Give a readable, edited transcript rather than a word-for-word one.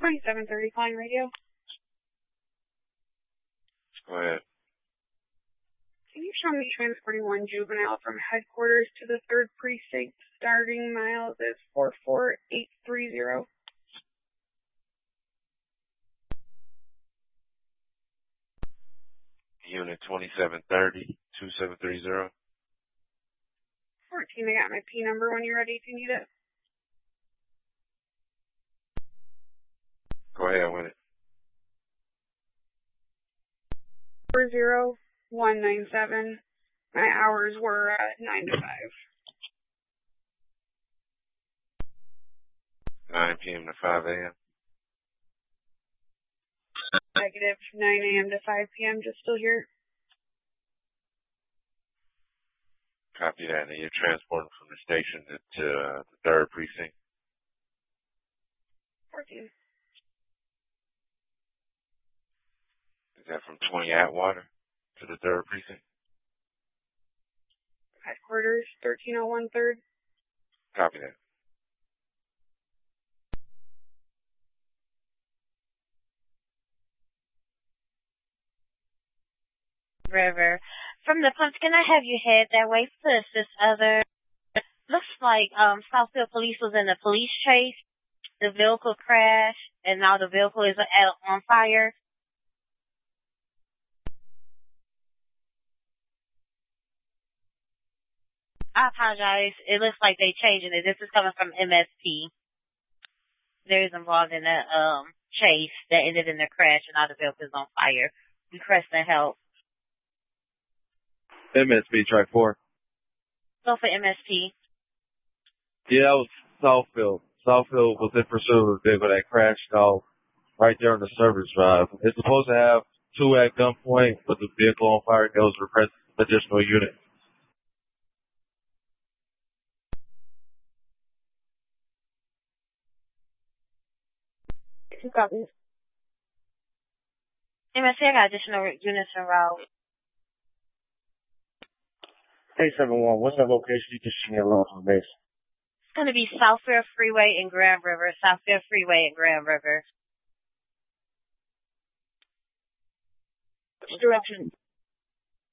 2730 calling radio. Go ahead. Can you show me transporting one juvenile from headquarters to the 3rd precinct? Starting miles is 44830. Unit 2730, 2730. 14, I got my P number when you're ready if you need it. Go ahead with it. 40197. My hours were 9 to 5. 9 p.m. to 5 a.m. Negative 9 a.m. to 5 p.m. Just still here. Copy that. And you're transporting from the station to the 3rd precinct. 14. Is that from 20 Atwater to the 3rd precinct? Headquarters, 1301 3rd. Copy that. River. From the pumps, can I have you head that way to assist other? Looks like Southfield Police was in a police chase. The vehicle crashed, and now the vehicle is on fire. I apologize. It looks like they changing it. This is coming from MSP. They're involved in a chase that ended in a crash, and now the vehicle is on fire. Requesting help. MSP, track 4. Go for MSP. Yeah, that was Southfield. Southfield was in pursuit of a vehicle that crashed off right there on the service drive. It's supposed to have 2 at gunpoint, but the vehicle on fire goes request additional units. Two copies. MSP, I got additional units en route. 871, what's the location you can see me along from base? It's going to be Southfield Freeway and Grand River. Southfield Freeway and Grand River. Which direction?